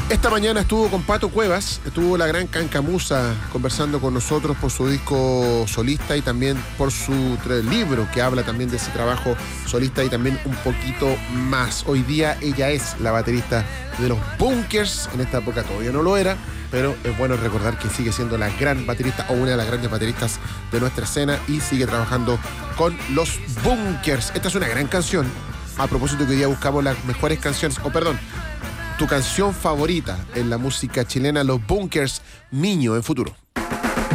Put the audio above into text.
Esta mañana estuvo con Pato Cuevas, estuvo la gran Cancamusa conversando con nosotros por su disco solista y también por su libro que habla también de ese trabajo solista y también un poquito más. Hoy día ella es la baterista de los Bunkers, en esta época todavía no lo era, pero es bueno recordar que sigue siendo la gran baterista o una de las grandes bateristas de nuestra escena y sigue trabajando con los Bunkers. Esta es una gran canción. A propósito que hoy día buscamos las mejores canciones, tu canción favorita en la música chilena, los Bunkers, Niño en Futuro.